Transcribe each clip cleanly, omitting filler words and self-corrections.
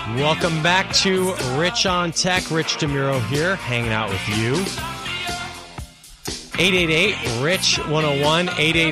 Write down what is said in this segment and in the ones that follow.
Welcome back to Rich on Tech. Rich DeMuro here, hanging out with you. 888-RICH-101,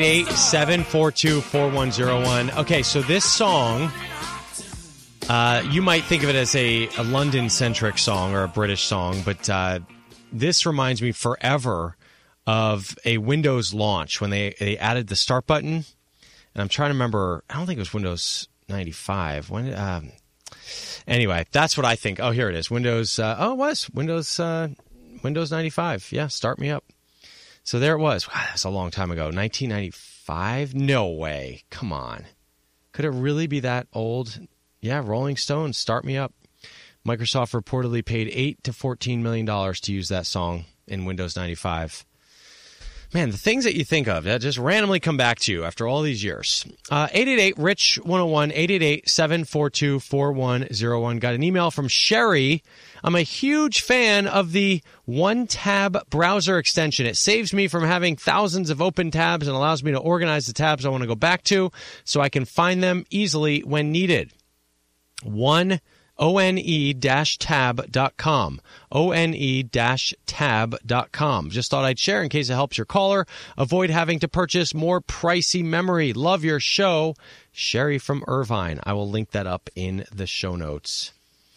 888-742-4101. Okay, so this song, you might think of it as a London-centric song or a British song, but this reminds me forever of a Windows launch when they added the start button. And I'm trying to remember, I don't think it was Windows 95. Anyway, that's what I think. Oh, here it is. Windows, it was Windows 95. Yeah, start me up. So there it was. Wow, that's a long time ago. 1995? No way. Come on. Could it really be that old? Yeah, Rolling Stones, Start Me Up. Microsoft reportedly paid $8 to $14 million to use that song in Windows 95. Man, the things that you think of that just randomly come back to you after all these years. 888-RICH-101, 888-742-4101. Got an email from Sherry. I'm a huge fan of the One-Tab browser extension. It saves me from having thousands of open tabs and allows me to organize the tabs I want to go back to so I can find them easily when needed. ONE-tab.com. ONE-tab.com. Just thought I'd share in case it helps your caller. Avoid having to purchase more pricey memory. Love your show. Sherry from Irvine. I will link that up in the show notes.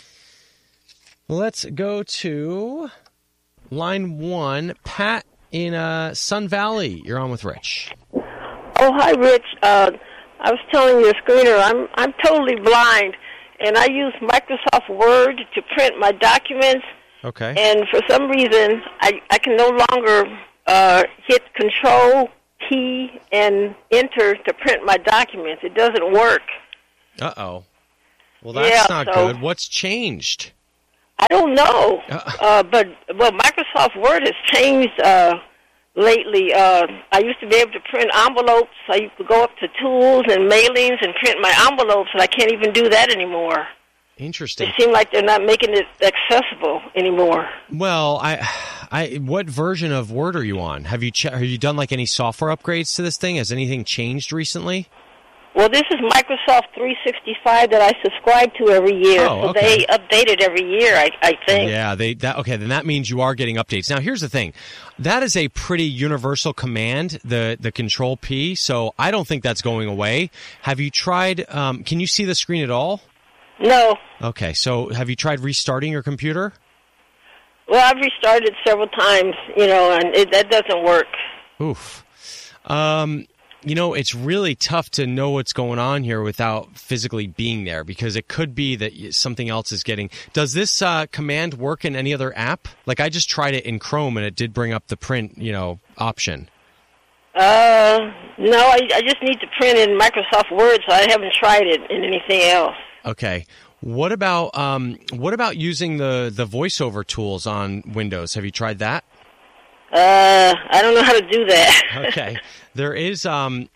Let's go to line 1. Pat in Sun Valley. You're on with Rich. Oh, hi, Rich. I was telling your screener, I'm totally blind. And I use Microsoft Word to print my documents. Okay. And for some reason, I can no longer hit Control key and Enter to print my documents. It doesn't work. Uh-oh. Well, that's not good. What's changed? I don't know. But Microsoft Word has changed lately. I used to be able to print envelopes. I used to go up to tools and mailings and print my envelopes, and I can't even do that anymore. Interesting. It seems like they're not making it accessible anymore. Well, what version of Word are you on? Have you done like any software upgrades to this thing? Has anything changed recently? Well, this is Microsoft 365 that I subscribe to every year. Oh, okay. So they update it every year, I think. Yeah, okay, then that means you are getting updates. Now, here's the thing. That is a pretty universal command, the Control P, so I don't think that's going away. Have you tried, can you see the screen at all? No. Okay, so have you tried restarting your computer? Well, I've restarted several times, and that doesn't work. Oof. It's really tough to know what's going on here without physically being there because it could be that something else is getting... Does this command work in any other app? Like, I just tried it in Chrome, and it did bring up the print, option. No, I just need to print in Microsoft Word, so I haven't tried it in anything else. Okay. What about using the voiceover tools on Windows? Have you tried that? I don't know how to do that. Okay. There is a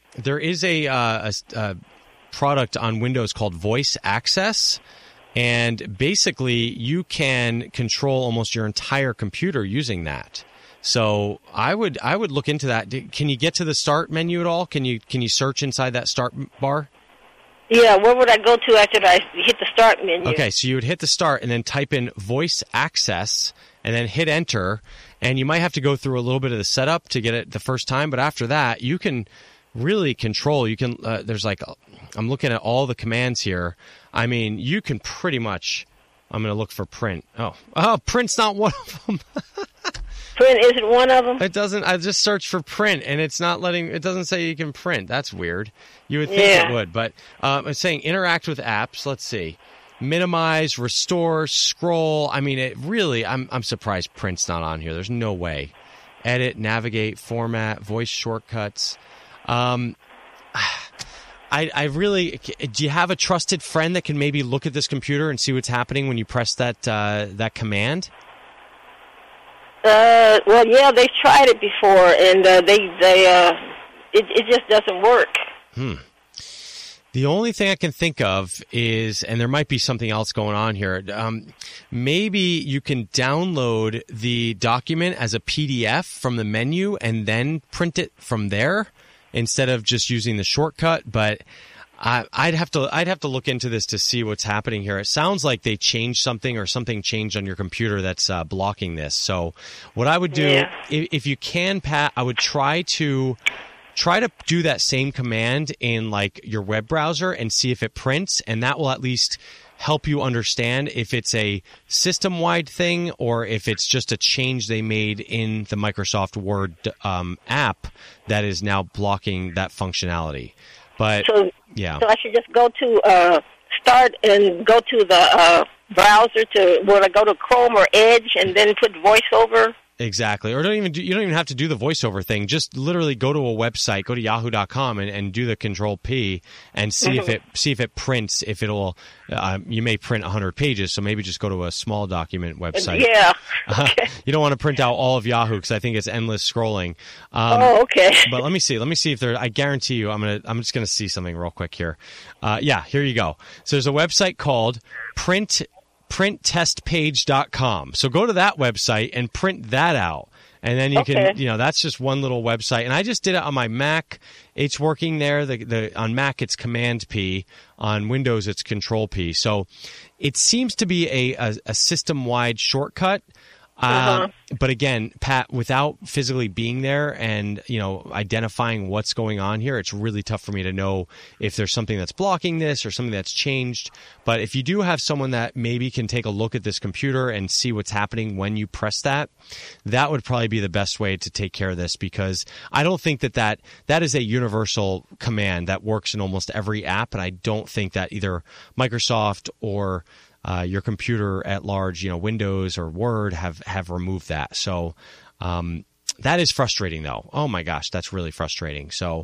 product on Windows called Voice Access, and basically you can control almost your entire computer using that. So I would look into that. Can you get to the start menu at all? Can you search inside that start bar? Yeah, where would I go to after I hit the start menu? Okay, so you would hit the start and then type in Voice Access and then hit Enter. And you might have to go through a little bit of the setup to get it the first time, but after that, you can really control. You can. There's I'm looking at all the commands here. I mean, you can pretty much. I'm going to look for print. Oh, print's not one of them. Print isn't one of them? It doesn't. I just searched for print, and it's not letting. It doesn't say you can print. That's weird. You would think it would, but it's saying interact with apps. Let's see. Minimize, restore, scroll. I mean, it really, I'm surprised print's not on here. There's no way. Edit, navigate, format, voice shortcuts. I really, do you have a trusted friend that can maybe look at this computer and see what's happening when you press that command? Well, yeah, they've tried it before, and it just doesn't work. The only thing I can think of is, and there might be something else going on here, maybe you can download the document as a PDF from the menu and then print it from there instead of just using the shortcut. But I'd have to look into this to see what's happening here. It sounds like they changed something or something changed on your computer that's blocking this. So what I would do, if you can, Pat, I would try to do that same command in like your web browser and see if it prints, and that will at least help you understand if it's a system-wide thing or if it's just a change they made in the Microsoft Word app that is now blocking that functionality. But so I should just go to start and go to the browser to where I go to Chrome or Edge and then put VoiceOver. Exactly. Or you don't even have to do the voiceover thing. Just literally go to a website, go to yahoo.com and do the Control P and see if it prints, if it'll you may print 100 pages, so maybe just go to a small document website. Yeah. Okay. You don't want to print out all of Yahoo because I think it's endless scrolling. Okay. But let me see if there, I guarantee you I'm just going to see something real quick here. Here you go. So there's a website called printtestpage.com. So go to that website and print that out. And then you can, that's just one little website. And I just did it on my Mac. It's working there. On Mac, it's Command P. On Windows, it's Control P. So it seems to be a system-wide shortcut. But again, Pat, without physically being there and, identifying what's going on here, it's really tough for me to know if there's something that's blocking this or something that's changed. But if you do have someone that maybe can take a look at this computer and see what's happening when you press that would probably be the best way to take care of this, because I don't think that is a universal command that works in almost every app. And I don't think that either Microsoft or your computer at large, Windows or Word have removed that. So that is frustrating, though. Oh my gosh, that's really frustrating. So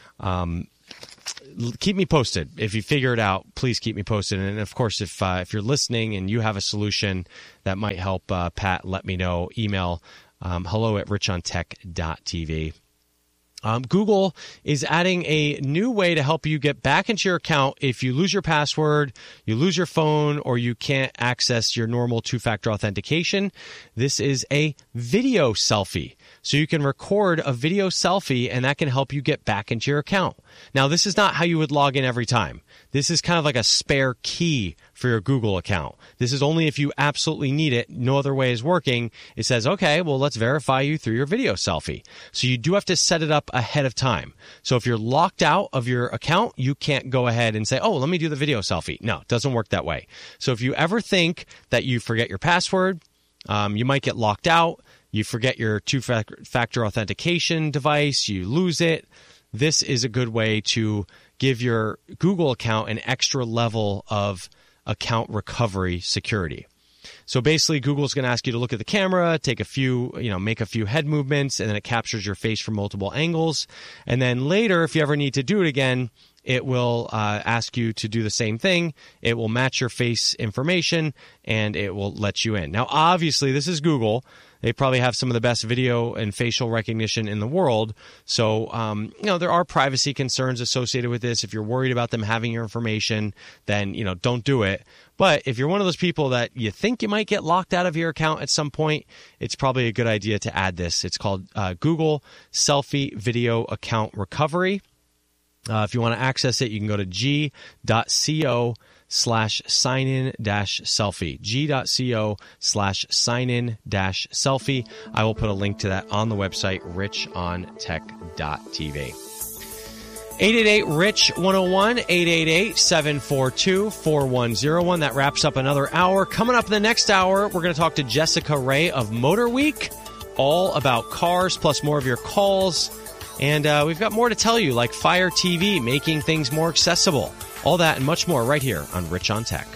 keep me posted. If you figure it out, please keep me posted. And of course, if you're listening and you have a solution that might help Pat, let me know. Email hello@richontech.tv. Google is adding a new way to help you get back into your account if you lose your password, you lose your phone, or you can't access your normal two-factor authentication. This is a video selfie. So you can record a video selfie, and that can help you get back into your account. Now, this is not how you would log in every time. This is kind of like a spare key for your Google account. This is only if you absolutely need it. No other way is working. It says, okay, well, let's verify you through your video selfie. So you do have to set it up ahead of time. So if you're locked out of your account, you can't go ahead and say, oh, let me do the video selfie. No, it doesn't work that way. So if you ever think that you forget your password, you might get locked out, you forget your two-factor authentication device, you lose it, this is a good way to give your Google account an extra level of account recovery security. So basically, Google's going to ask you to look at the camera, take a few, make a few head movements, and then it captures your face from multiple angles. And then later, if you ever need to do it again, it will ask you to do the same thing. It will match your face information, and it will let you in. Now, obviously, this is Google. They probably have some of the best video and facial recognition in the world. So, there are privacy concerns associated with this. If you're worried about them having your information, then, don't do it. But if you're one of those people that you think you might get locked out of your account at some point, it's probably a good idea to add this. It's called Google Selfie Video Account Recovery. If you want to access it, you can go to g.co/sign-in-selfie. g.co/sign-in-selfie. I will put a link to that on the website, richontech.tv. 888-RICH-101, 888-742-4101. That wraps up another hour. Coming up in the next hour, we're going to talk to Jessica Ray of Motor Week, all about cars, plus more of your calls. And we've got more to tell you, like Fire TV, making things more accessible. All that and much more right here on Rich on Tech.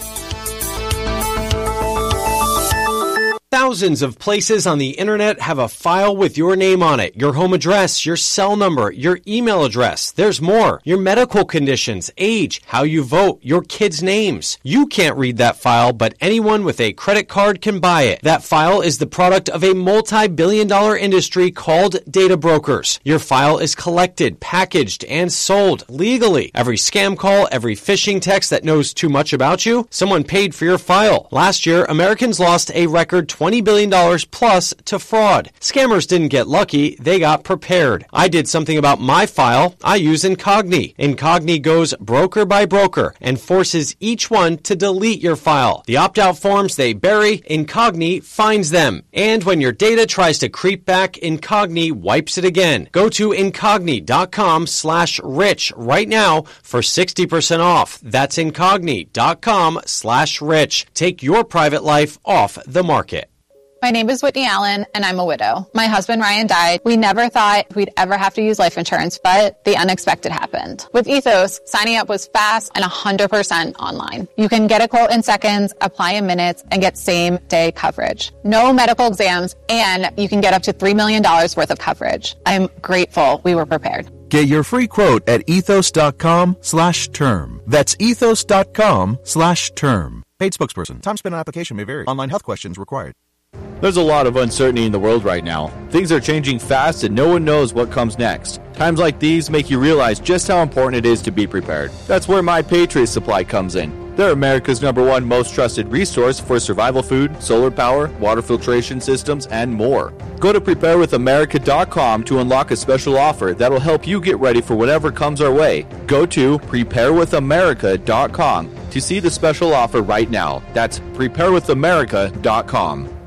Thousands of places on the internet have a file with your name on it, your home address, your cell number, your email address. There's more. Your medical conditions, age, how you vote, your kids' names. You can't read that file, but anyone with a credit card can buy it. That file is the product of a multi-billion-dollar industry called data brokers. Your file is collected, packaged, and sold legally. Every scam call, every phishing text that knows too much about you, someone paid for your file. Last year, Americans lost a record $20 $20 billion plus to fraud. Scammers didn't get lucky, they got prepared. I did something about my file. I use Incogni. Incogni goes broker by broker and forces each one to delete your file. The opt-out forms they bury, Incogni finds them. And when your data tries to creep back, Incogni wipes it again. Go to Incogni.com/rich right now for 60% off. That's Incogni.com/rich. Take your private life off the market. My name is Whitney Allen, and I'm a widow. My husband, Ryan, died. We never thought we'd ever have to use life insurance, but the unexpected happened. With Ethos, signing up was fast and 100% online. You can get a quote in seconds, apply in minutes, and get same-day coverage. No medical exams, and you can get up to $3 million worth of coverage. I'm grateful we were prepared. Get your free quote at ethos.com/term. That's ethos.com/term. Paid spokesperson. Time spent on application may vary. Online health questions required. There's a lot of uncertainty in the world right now. Things are changing fast and no one knows what comes next. Times like these make you realize just how important it is to be prepared. That's where My Patriot Supply comes in. They're America's #1 most trusted resource for survival food, solar power, water filtration systems, and more. Go to preparewithamerica.com to unlock a special offer that will help you get ready for whatever comes our way. Go to preparewithamerica.com to see the special offer right now. That's preparewithamerica.com.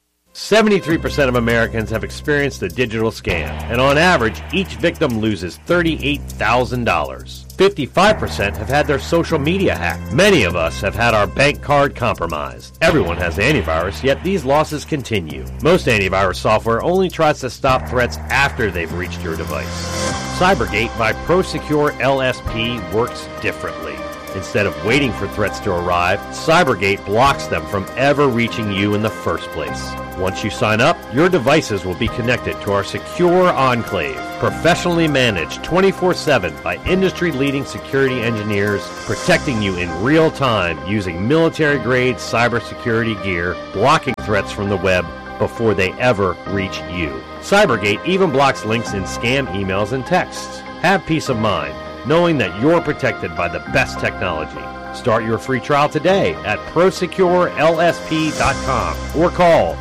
73% of Americans have experienced a digital scam, and on average, each victim loses $38,000. 55% have had their social media hacked. Many of us have had our bank card compromised. Everyone has antivirus, yet these losses continue. Most antivirus software only tries to stop threats after they've reached your device. Cybergate by ProSecure LSP works differently. Instead of waiting for threats to arrive, Cybergate blocks them from ever reaching you in the first place. Once you sign up, your devices will be connected to our secure enclave, professionally managed 24/7 by industry-leading security engineers, protecting you in real time using military-grade cybersecurity gear, blocking threats from the web before they ever reach you. Cybergate even blocks links in scam emails and texts. Have peace of mind, knowing that you're protected by the best technology. Start your free trial today at ProSecureLSP.com or call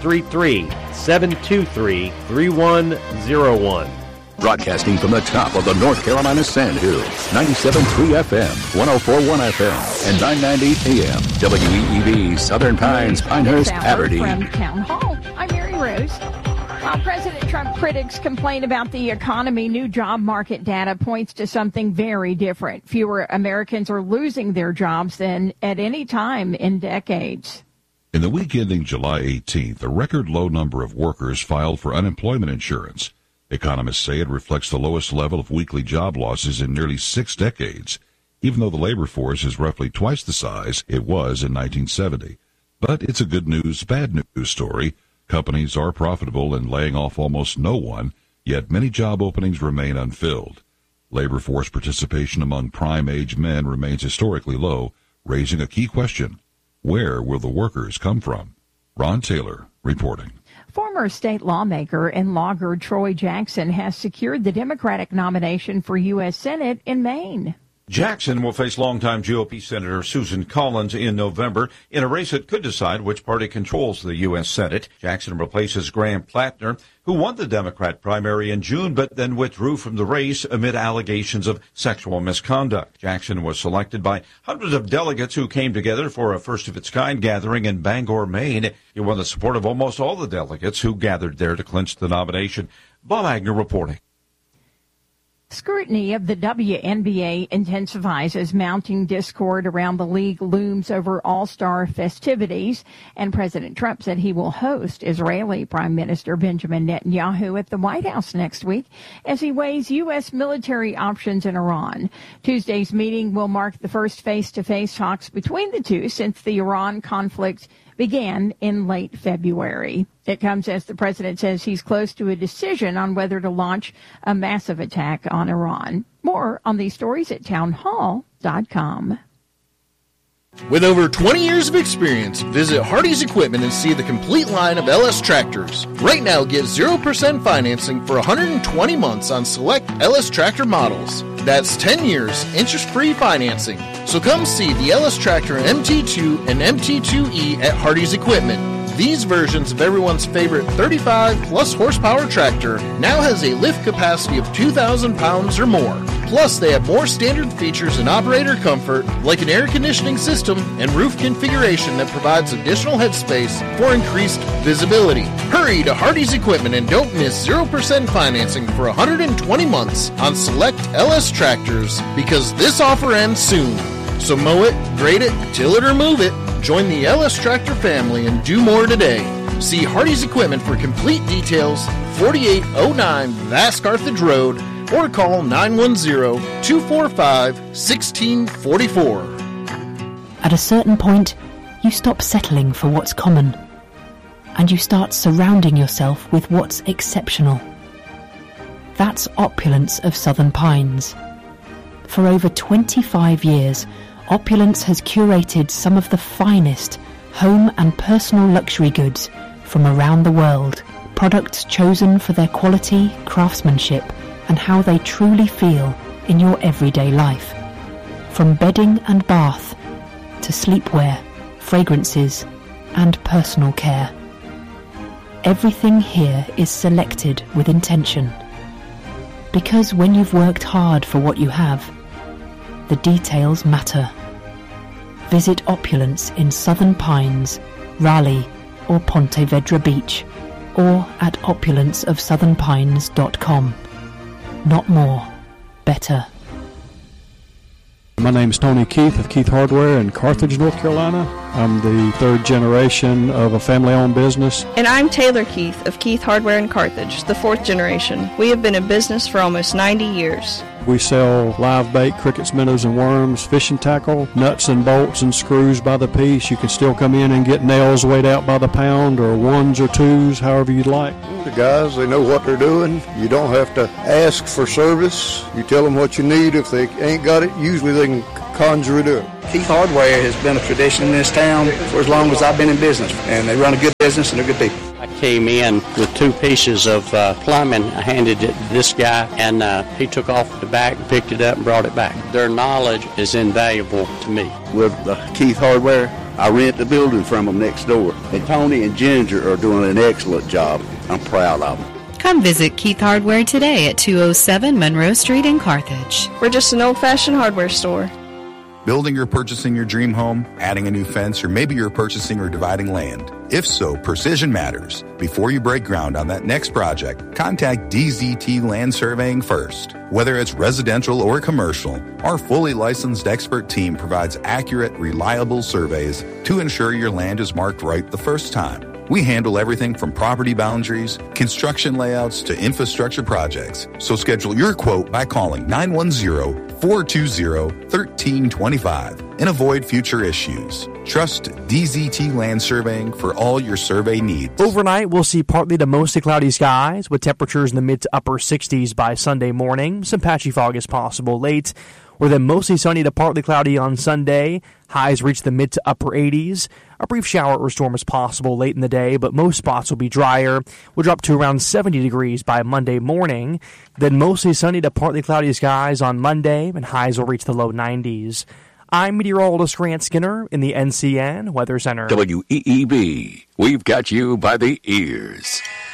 833-723-3101. Broadcasting from the top of the North Carolina Sand Hills, 97.3 FM, 104.1 FM, and 990 AM, WEEV, Southern Pines, Pinehurst, Aberdeen. From Town Hall, I'm Mary Rose. While President Trump critics complain about the economy, new job market data points to something very different. Fewer Americans are losing their jobs than at any time in decades. In the week ending July 18th, a record low number of workers filed for unemployment insurance. Economists say it reflects the lowest level of weekly job losses in nearly 6 decades, even though the labor force is roughly twice the size it was in 1970. But it's a good news, bad news story. Companies are profitable and laying off almost no one, yet many job openings remain unfilled. Labor force participation among prime-age men remains historically low, raising a key question. Where will the workers come from? Ron Taylor reporting. Former state lawmaker and logger Troy Jackson has secured the Democratic nomination for U.S. Senate in Maine. Jackson will face longtime GOP Senator Susan Collins in November in a race that could decide which party controls the U.S. Senate. Jackson replaces Graham Plattner, who won the Democrat primary in June but then withdrew from the race amid allegations of sexual misconduct. Jackson was selected by hundreds of delegates who came together for a first-of-its-kind gathering in Bangor, Maine. He won the support of almost all the delegates who gathered there to clinch the nomination. Bob Agner reporting. Scrutiny of the WNBA intensifies as mounting discord around the league looms over All-Star festivities, and President Trump said he will host Israeli Prime Minister Benjamin Netanyahu at the White House next week as he weighs U.S. military options in Iran. Tuesday's meeting will mark the first face-to-face talks between the two since the Iran conflict began in late February. It comes as the president says he's close to a decision on whether to launch a massive attack on Iran. More on these stories at townhall.com. With over 20 years of experience, visit Hardy's Equipment and see the complete line of LS tractors. Right now, get 0% financing for 120 months on select LS tractor models. That's 10 years interest-free financing. So come see the LS Tractor MT2 and MT2E at Hardy's Equipment. these versions of everyone's favorite 35-plus horsepower tractor now has a lift capacity of 2,000 pounds or more. Plus, they have more standard features and operator comfort, like an air conditioning system and roof configuration that provides additional headspace for increased visibility. Hurry to Hardy's Equipment and don't miss 0% financing for 120 months on select LS tractors, because this offer ends soon. So mow it, grade it, till it or move it. Join the LS Tractor family and do more today. See Hardy's Equipment for complete details, 4809 Vast Carthage Road, or call 910-245-1644. At a certain point, you stop settling for what's common, and you start surrounding yourself with what's exceptional. That's Opulence of Southern Pines. For over 25 years, Opulence has curated some of the finest home and personal luxury goods from around the world. Products chosen for their quality, craftsmanship, and how they truly feel in your everyday life. From bedding and bath to sleepwear, fragrances, and personal care. Everything here is selected with intention. Because when you've worked hard for what you have, the details matter. Visit Opulence in Southern Pines, Raleigh, or Ponte Vedra Beach, or at opulenceofsouthernpines.com. Not more, better. My name is Tony Keith of Keith Hardware in Carthage, North Carolina. I'm the third generation of a family-owned business. And I'm Taylor Keith of Keith Hardware in Carthage, the fourth generation. We have been in business for almost 90 years. We sell live bait, crickets, minnows, and worms, fishing tackle, nuts and bolts and screws by the piece. You can still come in and get nails weighed out by the pound, or ones or twos, however you'd like. The guys, they know what they're doing. You don't have to ask for service. You tell them what you need. If they ain't got it, usually they can conjure it up. Keith Hardware has been a tradition in this town for as long as I've been in business, and they run a good business and they're good people. I came in with 2 pieces of plumbing. I handed it to this guy, and he took off the back, picked it up, and brought it back. Their knowledge is invaluable to me. With Keith Hardware, I rent the building from them next door. And Tony and Ginger are doing an excellent job. I'm proud of them. Come visit Keith Hardware today at 207 Monroe Street in Carthage. We're just an old-fashioned hardware store. Building or purchasing your dream home, adding a new fence, or maybe you're purchasing or dividing land. If so, precision matters. Before you break ground on that next project, contact DZT Land Surveying first. Whether it's residential or commercial, our fully licensed expert team provides accurate, reliable surveys to ensure your land is marked right the first time. We handle everything from property boundaries, construction layouts, to infrastructure projects. So schedule your quote by calling 910-420-1325 and avoid future issues. Trust DZT Land Surveying for all your survey needs. Overnight, we'll see partly to mostly cloudy skies with temperatures in the mid to upper 60s by Sunday morning. Some patchy fog is possible late. We're then mostly sunny to partly cloudy on Sunday. Highs reach the mid to upper 80s. A brief shower or storm is possible late in the day, but most spots will be drier. We'll drop to around 70 degrees by Monday morning. Then mostly sunny to partly cloudy skies on Monday, and highs will reach the low 90s. I'm meteorologist Grant Skinner in the NCN Weather Center. WEEB, we've got you by the ears.